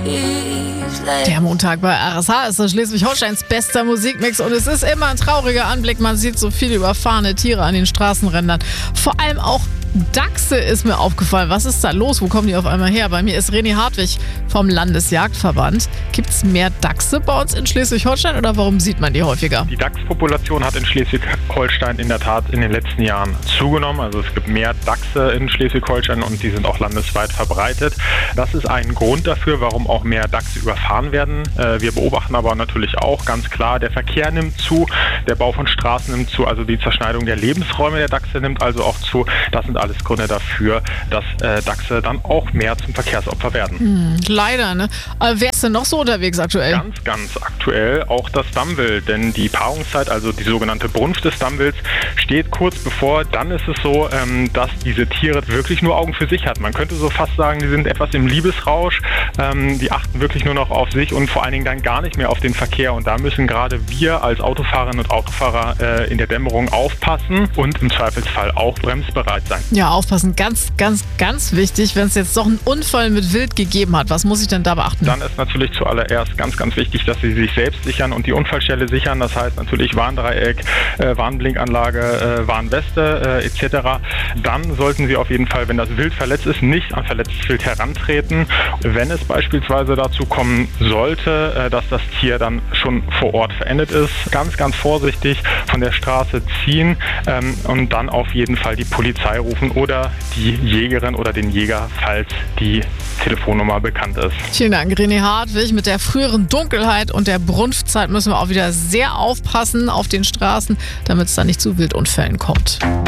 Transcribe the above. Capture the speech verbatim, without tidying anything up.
Der Montag bei R S H ist das Schleswig-Holsteins bester Musikmix und es ist immer ein trauriger Anblick. Man sieht so viele überfahrene Tiere an den Straßenrändern. Vor allem auch Dachse ist mir aufgefallen. Was ist da los? Wo kommen die auf einmal her? Bei mir ist René Hartwig vom Landesjagdverband. Gibt es mehr Dachse bei uns in Schleswig-Holstein oder warum sieht man die häufiger? Die Dachspopulation hat in Schleswig-Holstein in der Tat in den letzten Jahren zugenommen. Also es gibt mehr Dachse in Schleswig-Holstein und die sind auch landesweit verbreitet. Das ist ein Grund dafür, warum auch mehr Dachse überfahren werden. Wir beobachten aber natürlich auch ganz klar, der Verkehr nimmt zu, der Bau von Straßen nimmt zu, also die Zerschneidung der Lebensräume der Dachse nimmt also auch zu. Das sind alles Gründe dafür, dass äh, Dachse dann auch mehr zum Verkehrsopfer werden. Hm, leider, ne? Aber wer ist denn noch so unterwegs aktuell? Ganz, ganz aktuell auch das Dammwild, denn die Paarungszeit, also die sogenannte Brunft des Dammwilds, steht kurz bevor. Dann ist es so, ähm, dass diese Tiere wirklich nur Augen für sich hat. Man könnte so fast sagen, die sind etwas im Liebesrausch, ähm, die achten wirklich nur noch auf sich und vor allen Dingen dann gar nicht mehr auf den Verkehr. Und da müssen gerade wir als Autofahrerinnen und Autofahrer äh, in der Dämmerung aufpassen und im Zweifelsfall auch bremsbereit sein. Ja, aufpassen. Ganz, ganz, ganz wichtig, wenn es jetzt doch einen Unfall mit Wild gegeben hat. Was muss ich denn da beachten? Dann ist natürlich zuallererst ganz, ganz wichtig, dass Sie sich selbst sichern und die Unfallstelle sichern. Das heißt natürlich Warndreieck, äh, Warnblinkanlage, äh, Warnweste äh, et cetera. Dann sollten Sie auf jeden Fall, wenn das Wild verletzt ist, nicht an verletztes Wild herantreten. Wenn es beispielsweise dazu kommen sollte, äh, dass das Tier dann schon vor Ort verendet ist, ganz, ganz vorsichtig von der Straße ziehen ähm, und dann auf jeden Fall die Polizei rufen oder die Jägerin oder den Jäger, falls die Telefonnummer bekannt ist. Vielen Dank, René Hartwig. Mit der früheren Dunkelheit und der Brunftzeit müssen wir auch wieder sehr aufpassen auf den Straßen, damit es da nicht zu Wildunfällen kommt.